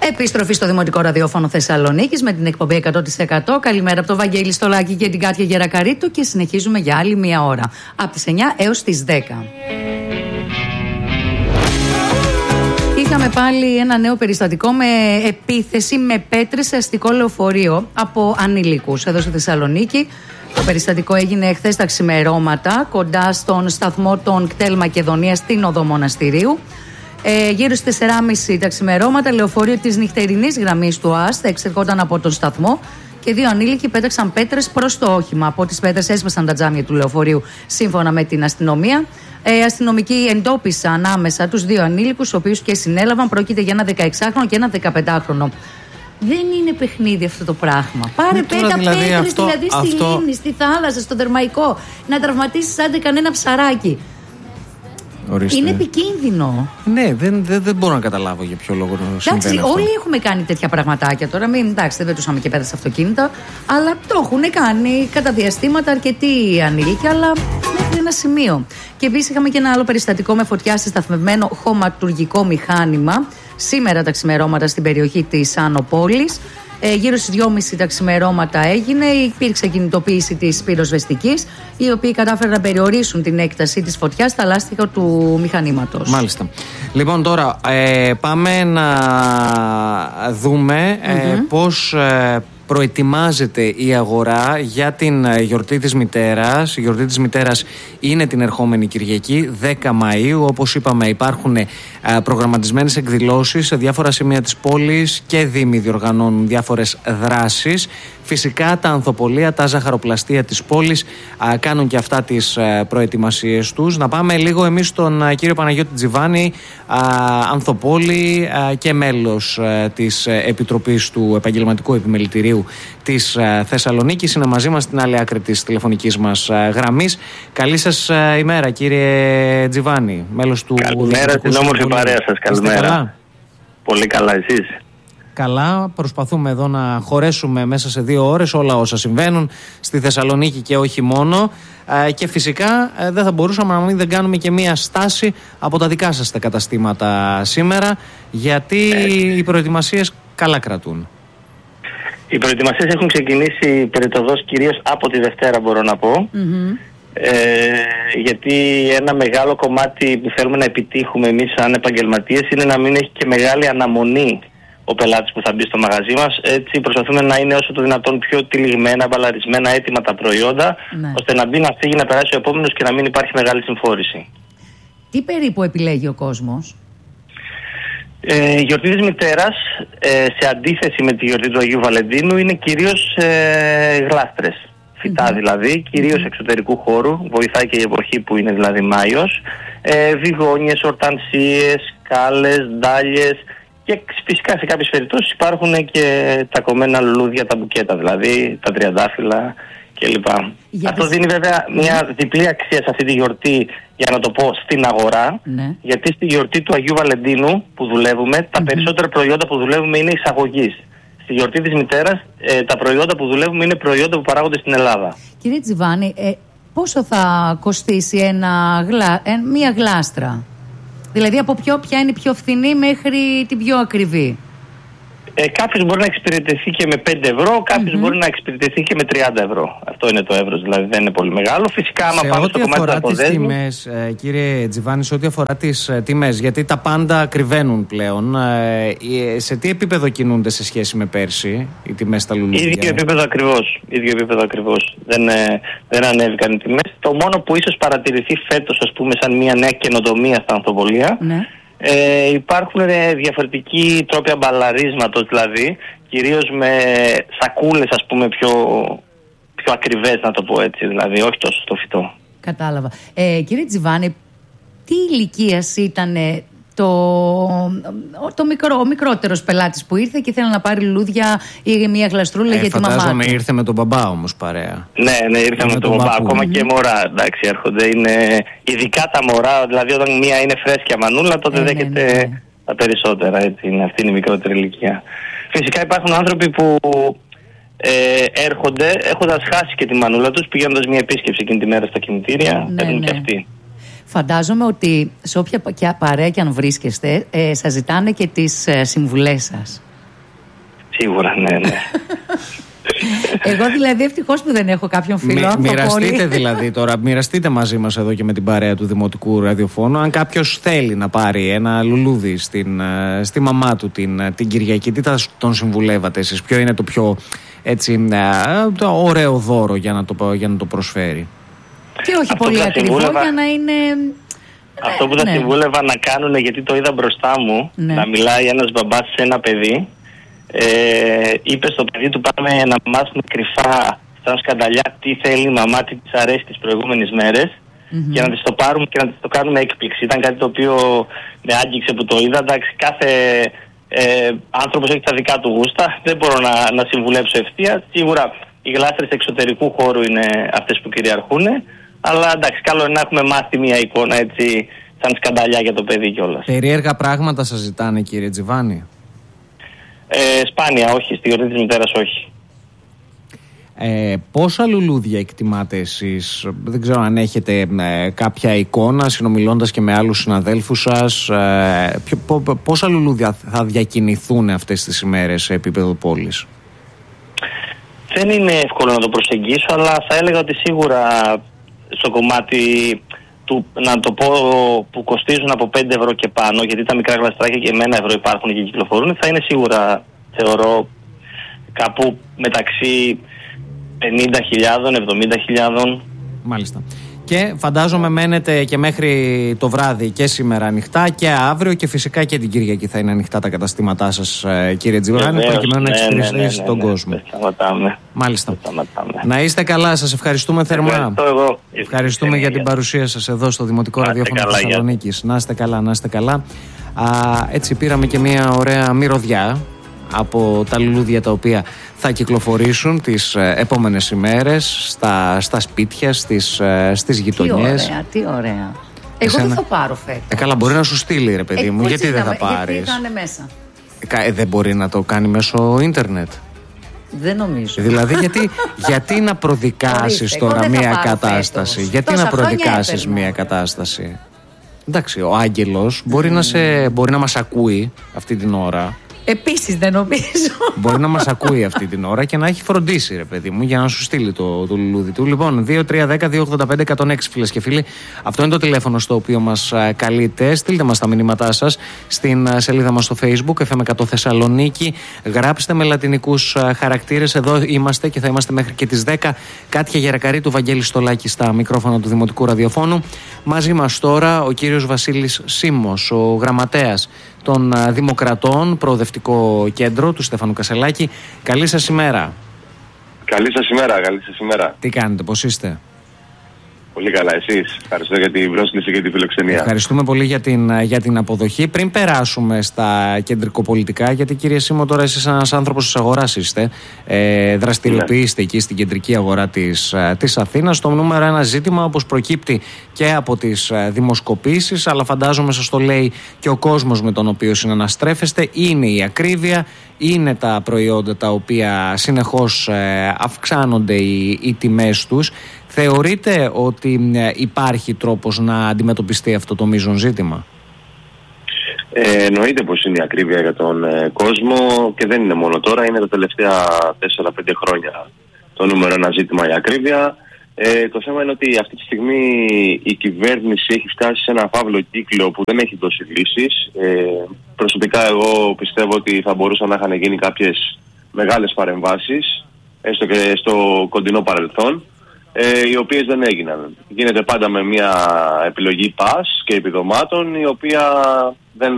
Επιστροφή στο Δημοτικό Ραδιόφωνο Θεσσαλονίκης με την εκπομπή 100%. Καλημέρα από το Βαγγέλη Στολάκη και την Κάτια Γερακαρίτου και συνεχίζουμε για άλλη μία ώρα. Από τις 9 έως τις 10. Είχαμε πάλι ένα νέο περιστατικό με επίθεση με πέτρες σε αστικό λεωφορείο από ανήλικους εδώ στη Θεσσαλονίκη. Το περιστατικό έγινε εχθές τα ξημερώματα κοντά στον σταθμό των ΚΤΕΛ Μακεδονίας στην Οδό Μοναστηρίου. Γύρω στις 4.30 τα ξημερώματα, λεωφορείο της νυχτερινής γραμμής του ΑΣΤ εξερχόταν από τον σταθμό και δύο ανήλικοι πέταξαν πέτρες προς το όχημα. Από τις πέτρες έσπασαν τα τζάμια του λεωφορείου, σύμφωνα με την αστυνομία. Αστυνομικοί εντόπισαν ανάμεσα τους δύο ανήλικους, οι οποίους και συνέλαβαν. Πρόκειται για ένα 16χρονο και ένα 15χρονο. Δεν είναι παιχνίδι αυτό το πράγμα. Πάρε πέτα δηλαδή πέτρες δηλαδή στη λίμνη, στη θάλασσα, στο Δερμαϊκό, να τραυματίσεις άντε κανένα ψαράκι. Ορίστε. Είναι επικίνδυνο. Ναι, δεν μπορώ να καταλάβω για ποιο λόγο συμβαίνει. Εντάξει, όλοι έχουμε κάνει τέτοια πραγματάκια τώρα. Εντάξει, δεν πετούσαμε και πέτρες σε αυτοκίνητα, αλλά το έχουν κάνει κατά διαστήματα αρκετοί ανήλικοι, αλλά μέχρι ένα σημείο. Και επίσης είχαμε και ένα άλλο περιστατικό με φωτιά σε σταθμευμένο χωματουργικό μηχάνημα σήμερα τα ξημερώματα στην περιοχή της Άνω Πόλης. Γύρω στις 2.30 τα ξημερώματα έγινε, υπήρξε κινητοποίηση της πυροσβεστικής, οι οποίοι κατάφεραν να περιορίσουν την έκταση της φωτιάς στα λάστιχα του μηχανήματος. Μάλιστα. Λοιπόν, τώρα πάμε να δούμε πώς προετοιμάζεται η αγορά για την γιορτή της μητέρας. Η γιορτή της μητέρας είναι την ερχόμενη Κυριακή, 10 Μαΐου. Όπως είπαμε, υπάρχουν προγραμματισμένες εκδηλώσεις σε διάφορα σημεία της πόλης και δήμοι διοργανώνουν διάφορες δράσεις. Φυσικά τα ανθοπολεία, τα ζαχαροπλαστεία της πόλης κάνουν και αυτά τις προετοιμασίες τους. Να πάμε λίγο εμείς στον κύριο Παναγιώτη Τζιβάνη, ανθοπόλη και μέλος της Επιτροπής του Επαγγελματικού Επιμελητηρίου της Θεσσαλονίκης. Είναι μαζί μας στην άλλη άκρη της τηλεφωνικής μας γραμμής. Καλή σας ημέρα, κύριε Τζιβάνη, μέλος του... Καλημέρα στην όμορφη παρέα σας. Καλημέρα. Καλά? Πολύ καλά, εσείς? Καλά, προσπαθούμε εδώ να χωρέσουμε μέσα σε 2 ώρες όλα όσα συμβαίνουν στη Θεσσαλονίκη και όχι μόνο. Και φυσικά δεν θα μπορούσαμε να μην κάνουμε και μία στάση από τα δικά σας τα καταστήματα σήμερα, γιατί οι προετοιμασίες καλά κρατούν. Οι προετοιμασίες έχουν ξεκινήσει περιττοδός κυρίως από τη Δευτέρα, μπορώ να πω. Γιατί ένα μεγάλο κομμάτι που θέλουμε να επιτύχουμε εμείς σαν επαγγελματίες είναι να μην έχει και μεγάλη αναμονή ο πελάτης που θα μπει στο μαγαζί μας. Έτσι προσπαθούμε να είναι όσο το δυνατόν πιο τυλιγμένα, μπαλαρισμένα, έτοιμα τα προϊόντα, ώστε να μπει, να φύγει, να περάσει ο επόμενος και να μην υπάρχει μεγάλη συμφόρηση. Τι περίπου επιλέγει ο κόσμος? Η γιορτή της μητέρας, σε αντίθεση με τη γιορτή του Αγίου Βαλεντίνου, είναι κυρίως γλάστρες. Φυτά δηλαδή, κυρίως εξωτερικού χώρου, βοηθάει και η εποχή που είναι δηλαδή Μάιος. Βιγόνιες, ορτανσίες, σκάλες, ντάλιες. Και φυσικά σε κάποιες περιπτώσεις υπάρχουν και τα κομμένα λουλούδια, τα μπουκέτα, δηλαδή τα τριαντάφυλλα κλπ. Αυτό δίνει βέβαια μια διπλή αξία σε αυτή τη γιορτή, για να το πω, στην αγορά. Γιατί στη γιορτή του Αγίου Βαλεντίνου που δουλεύουμε, τα περισσότερα προϊόντα που δουλεύουμε είναι εισαγωγής. Στη γιορτή της μητέρας, τα προϊόντα που δουλεύουμε είναι προϊόντα που παράγονται στην Ελλάδα. Κύριε Τζιβάνη, πόσο θα κοστίσει μια γλάστρα? Δηλαδή από ποια είναι η πιο φθηνή μέχρι την πιο ακριβή? Κάποιος μπορεί να εξυπηρετηθεί και με 5 ευρώ, κάποιος μπορεί να εξυπηρετηθεί και με 30 ευρώ. Αυτό είναι το εύρος, δηλαδή δεν είναι πολύ μεγάλο. Φυσικά, άμα πάμε στο κομμάτι της αποδέσμης... τιμές, κύριε Τζιβάνη, σε ό,τι αφορά τις τιμές, γιατί τα πάντα ακριβένουν πλέον, σε τι επίπεδο κινούνται σε σχέση με πέρσι οι τιμές στα λουλούδια? Ίδιο επίπεδο ακριβώς. Δεν ανέβηκαν οι τιμές. Το μόνο που ίσως παρατηρηθεί φέτος, ας πούμε, σαν μια νέα καινοτομία στα ανθοπολεία, υπάρχουν διαφορετικοί τρόποι αμπαλαρίσματος, δηλαδή κυρίως με σακούλες, ας πούμε, πιο ακριβές, να το πω έτσι, δηλαδή όχι τόσο στο φυτό. Κατάλαβα. Κύριε Τζιβάνη, τι ηλικίας ήταν ο μικρότερος πελάτης που ήρθε και ήθελε να πάρει λουλούδια ή μια γλαστρούλα για τη μαμά του? Φαντάζομαι ήρθε με τον μπαμπά όμως παρέα. Ναι, ήρθε με τον μπαμπά. Ακόμα και μωρά, εντάξει, έρχονται. Είναι ειδικά τα μωρά, δηλαδή όταν μία είναι φρέσκια μανούλα, τότε δέχεται τα περισσότερα. Έτσι, αυτή είναι η μικρότερη ηλικία. Φυσικά υπάρχουν άνθρωποι που έρχονται έχοντας χάσει και τη μανούλα τους, πηγαίνοντας μια επίσκεψη εκείνη τη μέρα στα κημητήρια, έρχονται και αυτοί. Φαντάζομαι ότι σε όποια παρέα και αν βρίσκεστε, σας ζητάνε και τις συμβουλές σας. Σίγουρα, ναι. Εγώ δηλαδή ευτυχώς που δεν έχω κάποιον φίλο. Μοιραστείτε δηλαδή τώρα, μοιραστείτε μαζί μας εδώ και με την παρέα του Δημοτικού Ραδιοφώνου. Αν κάποιος θέλει να πάρει ένα λουλούδι στη μαμά του την Κυριακή, τι θα τον συμβουλεύατε εσείς? Ποιο είναι το πιο έτσι, το ωραίο δώρο για να το προσφέρει? Και όχι πολύ ακριβό για να είναι... Αυτό που θα συμβούλευα να κάνουν, γιατί το είδα μπροστά μου, να μιλάει ένας μπαμπάς σε ένα παιδί. Είπε στο παιδί του, πάμε να μάθουμε κρυφά σαν σκανταλιά τι θέλει η μαμά, τι της αρέσει τις προηγούμενες μέρες, και να της το πάρουμε και να της το κάνουμε έκπληξη. Ήταν κάτι το οποίο με άγγιξε που το είδα. Εντάξει, κάθε άνθρωπος έχει τα δικά του γούστα, δεν μπορώ να συμβουλέψω ευθεία. Σίγουρα οι γλάστρες εξωτερικού χώρου είναι αυτές που κυριαρχούν, αλλά εντάξει, καλό είναι να έχουμε μάθει μια εικόνα έτσι σαν σκανταλιά για το παιδί κιόλας. Περίεργα πράγματα σας ζητάνε, κύριε Τζιβάνι? Σπάνια, όχι. Στη γιορτή της μητέρας, όχι. Πόσα λουλούδια εκτιμάτε εσείς? Δεν ξέρω αν έχετε κάποια εικόνα, συνομιλώντας και με άλλους συναδέλφους σας. Πόσα λουλούδια θα διακινηθούν αυτές τις ημέρες σε επίπεδο πόλης? Δεν είναι εύκολο να το προσεγγίσω, αλλά θα έλεγα ότι σίγουρα στο κομμάτι του, να το πω, που κοστίζουν από 5 ευρώ και πάνω, γιατί τα μικρά γλαστράκια και με 1 ευρώ υπάρχουν και κυκλοφορούν, θα είναι σίγουρα, θεωρώ, κάπου μεταξύ 50.000, 70.000. Μάλιστα. Και φαντάζομαι μένετε και μέχρι το βράδυ και σήμερα ανοιχτά και αύριο, και φυσικά και την Κυριακή θα είναι ανοιχτά τα καταστήματά σας, κύριε Τζιβάνι, προκειμένου να εξυπηρετήσετε τον κόσμο. Μάλιστα. Να είστε καλά, σας ευχαριστούμε θερμά. Ευχαριστούμε για την παρουσία σας εδώ στο Δημοτικό Ραδιόφωνο Θεσσαλονίκης. Να είστε καλά, να είστε καλά. Έτσι πήραμε και μια ωραία μυρωδιά από τα λουλούδια τα οποία θα κυκλοφορήσουν τις επόμενες ημέρες στα σπίτια, στις γειτονιές. Τι ωραία. Εγώ δεν θα πάρω φέτος. Καλά, μπορεί να σου στείλει, ρε παιδί μου. Γιατί δεν θα πάρεις? Γιατί θα είναι μέσα. Δεν μπορεί να το κάνει μέσω ίντερνετ? Δεν νομίζω. Δηλαδή γιατί να προδικάσεις τώρα μια κατάσταση? Γιατί να προδικάσεις μια κατάσταση? Εντάξει, ο άγγελος μπορεί να μας ακούει αυτή την ώρα. Επίσης δεν νομίζω. Μπορεί να μας ακούει αυτή την ώρα και να έχει φροντίσει, ρε παιδί μου, για να σου στείλει το λουλούδι του. Λοιπόν, 2-3-10-285-106, φίλες και φίλοι. Αυτό είναι το τηλέφωνο στο οποίο μας καλείτε. Στείλτε μας τα μηνύματά σας στην σελίδα μας στο Facebook, FM 100 Θεσσαλονίκη. Γράψτε με λατινικούς χαρακτήρες. Εδώ είμαστε και θα είμαστε μέχρι και τις 10. Κάτια Γερακαρίτου, Βαγγέλη Στολάκη στα μικρόφωνα του Δημοτικού Ραδιοφώνου. Μαζί μας τώρα ο κύριος Βασίλης Σίμος, ο γραμματέας των Δημοκρατών, προοδευτικό κέντρο του Στέφανου Κασελάκη. Καλή σας ημέρα. Καλή σας ημέρα. Τι κάνετε, πώς είστε? Πολύ καλά, εσείς? Ευχαριστώ για την πρόσκληση και τη φιλοξενία. Ευχαριστούμε πολύ για την αποδοχή. Πριν περάσουμε στα κεντρικοπολιτικά, γιατί κύριε Σίμω, τώρα εσείς ένας άνθρωπος της αγοράς είστε, δραστηριοποιείστε εκεί στην κεντρική αγορά της Αθήνας. Το νούμερο ένα ζήτημα, όπως προκύπτει και από τις δημοσκοπήσεις, αλλά φαντάζομαι σας το λέει και ο κόσμος με τον οποίο συναναστρέφεστε, είναι η ακρίβεια, είναι τα προϊόντα τα οποία συνεχώς αυξάνονται οι τιμές τους. Θεωρείτε ότι υπάρχει τρόπος να αντιμετωπιστεί αυτό το μείζον ζήτημα? Εννοείται πως είναι η ακρίβεια για τον κόσμο, και δεν είναι μόνο τώρα, είναι τα τελευταία 4-5 χρόνια το νούμερο ένα ζήτημα η ακρίβεια. Το θέμα είναι ότι αυτή τη στιγμή η κυβέρνηση έχει φτάσει σε ένα φαύλο κύκλο που δεν έχει δώσει λύσεις. Προσωπικά εγώ πιστεύω ότι θα μπορούσαν να είχαν γίνει κάποιες μεγάλες παρεμβάσεις, έστω και στο κοντινό παρελθόν, οι οποίες δεν έγιναν. Γίνεται πάντα με μια επιλογή πας και επιδομάτων, η οποία δεν